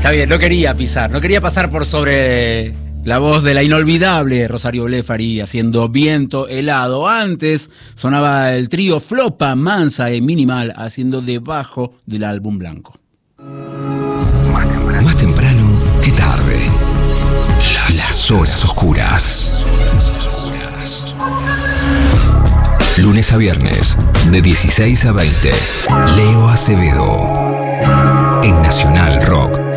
Está bien, no quería pasar por sobre la voz de la inolvidable Rosario Blefari haciendo Viento Helado. Antes sonaba el trío Flopa, Mansa y Minimal haciendo Debajo del Álbum Blanco. Más temprano que tarde. Las horas oscuras. Lunes a viernes, de 16 a 20. Leo Acevedo. En Nacional Rock.